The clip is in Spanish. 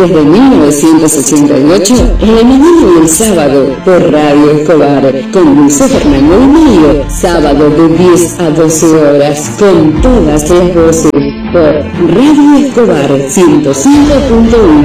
desde 1988, en la mañana y el sábado, por Radio Escobar, con Luis Fernando y Mario, sábado de 10 a 12 horas, con todas las voces, por Radio Escobar 105.1.